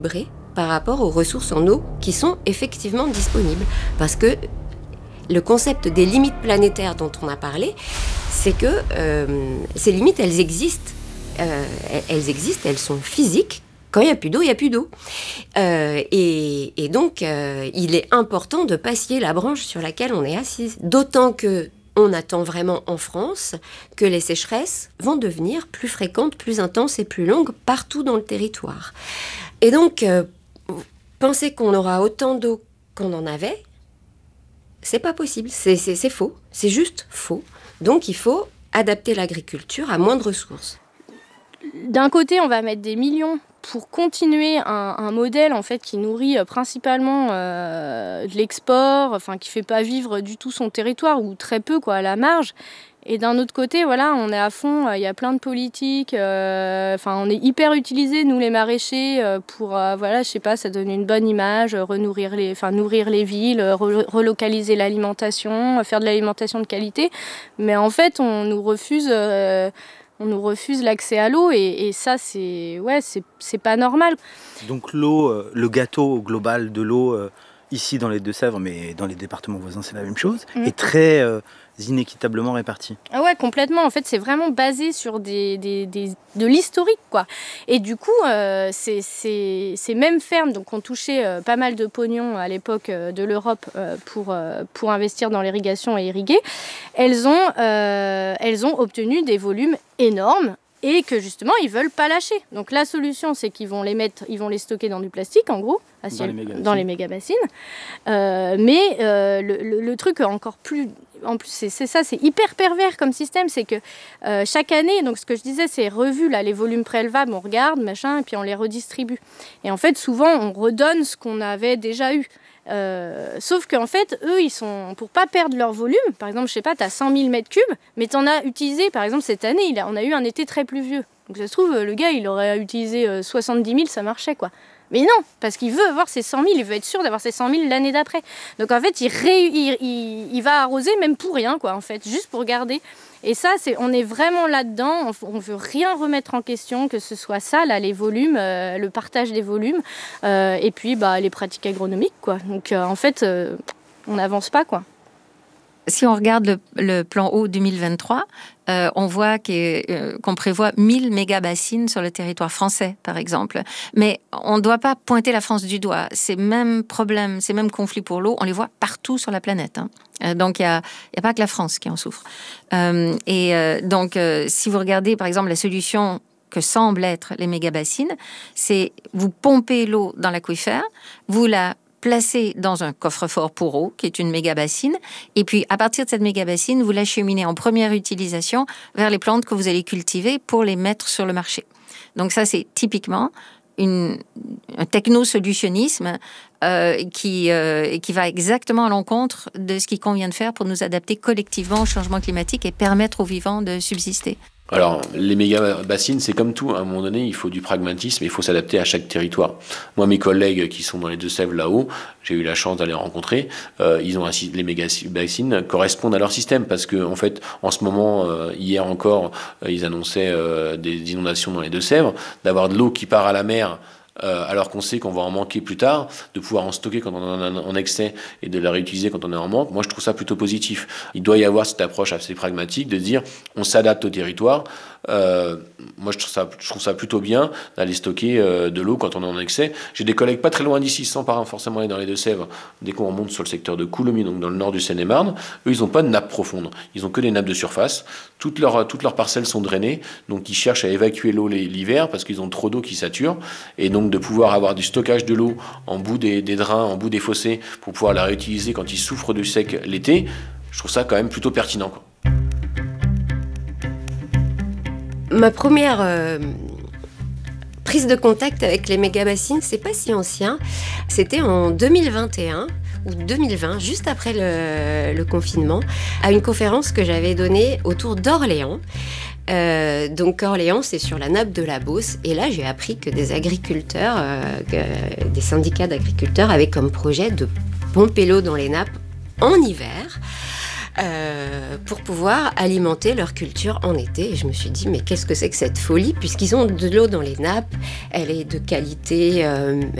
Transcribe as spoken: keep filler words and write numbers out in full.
par rapport aux ressources en eau qui sont effectivement disponibles. Parce que le concept des limites planétaires dont on a parlé, c'est que euh, ces limites, elles existent. Euh, elles existent, elles sont physiques. Quand il n'y a plus d'eau, il n'y a plus d'eau. Euh, et, et donc, euh, il est important de pas scier la branche sur laquelle on est assise. D'autant qu'on attend vraiment en France que les sécheresses vont devenir plus fréquentes, plus intenses et plus longues partout dans le territoire. Et donc, euh, penser qu'on aura autant d'eau qu'on en avait, c'est pas possible, c'est, c'est, c'est faux, c'est juste faux. Donc il faut adapter l'agriculture à moins de ressources. D'un côté, on va mettre des millions pour continuer un, un modèle en fait, qui nourrit principalement euh, de l'export, enfin, qui ne fait pas vivre du tout son territoire, ou très peu quoi, à la marge. Et d'un autre côté, voilà, on est à fond, il y a plein de politiques, euh, enfin, on est hyper utilisés, nous les maraîchers, euh, pour, euh, voilà, je sais pas, ça donne une bonne image, renourrir les, enfin, nourrir les villes, re- relocaliser l'alimentation, faire de l'alimentation de qualité. Mais en fait, on nous refuse, euh, on nous refuse l'accès à l'eau, et, et ça, c'est, ouais, c'est, c'est pas normal. Donc l'eau, euh, le gâteau global de l'eau, euh, ici dans les Deux-Sèvres, mais dans les départements voisins, c'est la même chose, mmh. est très... Euh, inéquitablement répartis. Ah ouais, complètement. En fait, c'est vraiment basé sur des, des, des, de l'historique, quoi. Et du coup, euh, c'est, c'est, ces mêmes fermes donc, ont touché euh, pas mal de pognon à l'époque euh, de l'Europe euh, pour, euh, pour investir dans l'irrigation et irriguer. Elles ont, euh, elles ont obtenu des volumes énormes et que justement, ils ne veulent pas lâcher. Donc la solution, c'est qu'ils vont les mettre, ils vont les stocker dans du plastique, en gros, dans les méga-bassines. Dans les méga-bassines. Euh, mais euh, le, le, le truc encore plus... En plus, c'est, c'est ça, c'est hyper pervers comme système, c'est que euh, chaque année, donc ce que je disais, c'est revu, là, les volumes prélevables, on regarde, machin, et puis on les redistribue. Et en fait, souvent, on redonne ce qu'on avait déjà eu. Euh, sauf qu'en fait, eux, ils sont, pour pas perdre leur volume, par exemple, je sais pas, t'as cent mille mètres cubes, mais t'en as utilisé, par exemple, cette année, il a, on a eu un été très pluvieux. Donc ça se trouve, le gars, il aurait utilisé euh, soixante-dix mille, ça marchait, quoi. Mais non, parce qu'il veut avoir ses cent mille, il veut être sûr d'avoir ses cent mille l'année d'après. Donc en fait, il, ré, il, il, il va arroser même pour rien, quoi, en fait, juste pour garder. Et ça, c'est, on est vraiment là-dedans, on ne veut rien remettre en question, que ce soit ça, là, les volumes, euh, le partage des volumes, euh, et puis bah, les pratiques agronomiques, quoi. Donc euh, en fait, euh, on n'avance pas, quoi. Si on regarde le, le plan eau deux mille vingt-trois, euh, on voit euh, qu'on prévoit mille méga-bassines sur le territoire français, par exemple. Mais on ne doit pas pointer la France du doigt. Ces mêmes problèmes, ces mêmes conflits pour l'eau, on les voit partout sur la planète. Hein. Euh, donc, il n'y a, a pas que la France qui en souffre. Euh, et euh, donc, euh, si vous regardez, par exemple, la solution que semblent être les méga-bassines, c'est vous pompez l'eau dans l'aquifère, vous la placée dans un coffre-fort pour eau, qui est une méga-bassine, et puis à partir de cette méga-bassine, vous l'acheminez en première utilisation vers les plantes que vous allez cultiver pour les mettre sur le marché. Donc ça, c'est typiquement une, un technosolutionnisme euh, qui, euh, qui va exactement à l'encontre de ce qu'il convient de faire pour nous adapter collectivement au changement climatique et permettre aux vivants de subsister. Alors, les méga-bassines, c'est comme tout. À un moment donné, il faut du pragmatisme et il faut s'adapter à chaque territoire. Moi, mes collègues qui sont dans les Deux-Sèvres là-haut, j'ai eu la chance d'aller rencontrer, euh, ils ont un, les méga-bassines correspondent à leur système parce que, en fait, en ce moment, euh, hier encore, euh, ils annonçaient euh, des inondations dans les Deux-Sèvres, d'avoir de l'eau qui part à la mer. Euh, alors qu'on sait qu'on va en manquer plus tard, de pouvoir en stocker quand on en a en excès et de la réutiliser quand on est en manque, moi je trouve ça plutôt positif. Il doit y avoir cette approche assez pragmatique de dire on s'adapte au territoire. Euh, moi je trouve, ça, je trouve ça plutôt bien d'aller stocker euh, de l'eau quand on est en excès. J'ai des collègues pas très loin d'ici, sans pas forcément aller dans les Deux-Sèvres, dès qu'on remonte sur le secteur de Coulommiers, donc dans le nord du Seine-et-Marne, eux ils n'ont pas de nappe profonde, ils ont que des nappes de surface. Toutes leurs, toutes leurs parcelles sont drainées, donc ils cherchent à évacuer l'eau l'hiver parce qu'ils ont trop d'eau qui sature, et donc de pouvoir avoir du stockage de l'eau en bout des, des drains, en bout des fossés, pour pouvoir la réutiliser quand ils souffrent du sec l'été, je trouve ça quand même plutôt pertinent, quoi. Ma première euh, prise de contact avec les méga-bassines, c'est pas si ancien, c'était en deux mille vingt et un ou deux mille vingt, juste après le, le confinement, à une conférence que j'avais donnée autour d'Orléans. Euh, donc Orléans, c'est sur la nappe de la Beauce, et là j'ai appris que des agriculteurs, euh, que des syndicats d'agriculteurs avaient comme projet de pomper l'eau dans les nappes en hiver. euh, pour pouvoir alimenter leur culture en été. Et je me suis dit, mais qu'est-ce que c'est que cette folie, puisqu'ils ont de l'eau dans les nappes, elle est de qualité, euh,